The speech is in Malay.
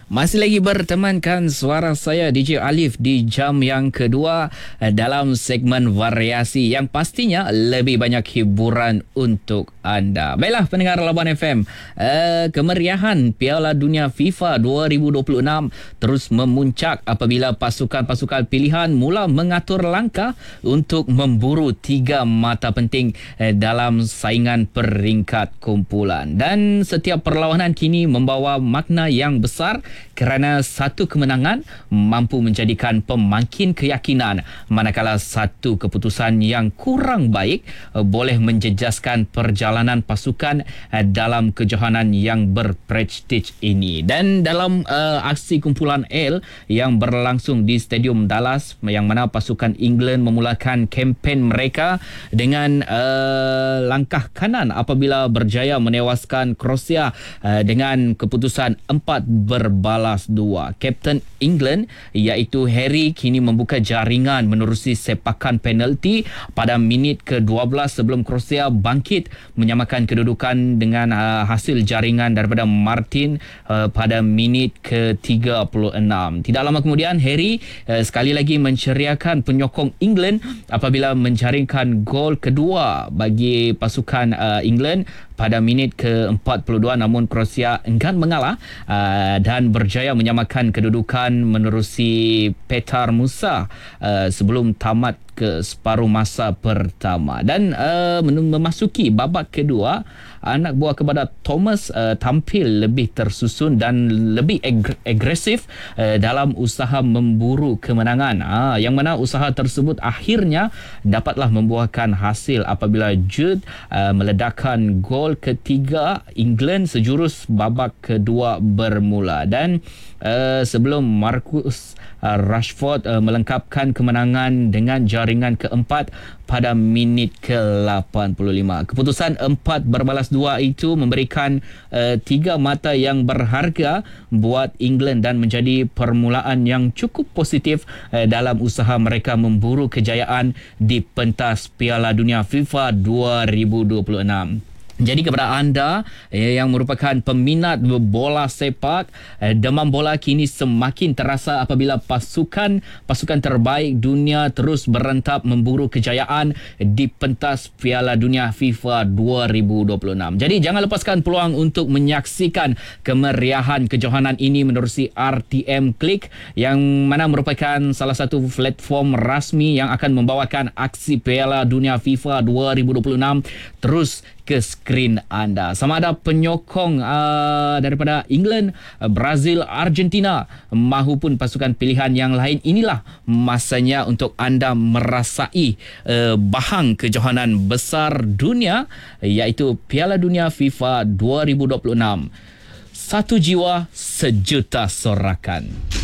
Masih lagi bertemankan suara saya DJ Alif di jam yang kedua dalam segmen variasi yang pastinya lebih banyak hiburan untuk anda. Baiklah pendengar Labuan FM, kemeriahan Piala Dunia FIFA 2026 terus memuncak apabila pasukan-pasukan pilihan mula mengatur langkah untuk memburu 3 mata penting dalam saingan peringkat kumpulan. Dan setiap perlawanan kini membawa makna yang besar kerana satu kemenangan mampu menjadikan pemangkin keyakinan, manakala satu keputusan yang kurang baik boleh menjejaskan perjalanan pasukan dalam kejohanan yang berprestij ini. Dan dalam aksi kumpulan L yang berlangsung di Stadium Dallas, yang mana pasukan England memulakan kempen mereka dengan langkah kanan apabila berjaya menewaskan Kroasia dengan keputusan 4-2. Kapten England iaitu Harry kini membuka jaringan menerusi sepakan penalti pada minit ke-12 sebelum Kroasia bangkit menyamakan kedudukan dengan hasil jaringan daripada Martin pada minit ke-36. Tidak lama kemudian Harry sekali lagi menceriakan penyokong England apabila menjaringkan gol kedua bagi pasukan England pada minit ke-42, namun Kroasia enggan mengalah dan berjaya menyamakan kedudukan menerusi Petar Musa sebelum tamat ke separuh masa pertama. Dan memasuki babak kedua, anak buah kepada Thomas tampil lebih tersusun dan lebih agresif dalam usaha memburu kemenangan, yang mana usaha tersebut akhirnya dapatlah membuahkan hasil apabila Jude meledakkan gol ketiga England sejurus babak kedua bermula. Dan sebelum Marcus Rashford melengkapkan kemenangan dengan jaringan keempat pada minit ke-85. Keputusan 4-2 itu memberikan 3 mata yang berharga buat England dan menjadi permulaan yang cukup positif dalam usaha mereka memburu kejayaan di pentas Piala Dunia FIFA 2026. Jadi kepada anda yang merupakan peminat bola sepak, demam bola kini semakin terasa apabila pasukan terbaik dunia terus berentap memburu kejayaan di pentas Piala Dunia FIFA 2026. Jadi jangan lepaskan peluang untuk menyaksikan kemeriahan kejohanan ini menerusi RTM Klik, yang mana merupakan salah satu platform rasmi yang akan membawakan aksi Piala Dunia FIFA 2026 terus ke skrin anda. Sama ada penyokong daripada England, Brazil, Argentina mahupun pasukan pilihan yang lain, inilah masanya untuk anda merasai bahang kejohanan besar dunia iaitu Piala Dunia FIFA 2026. Satu jiwa, sejuta sorakan.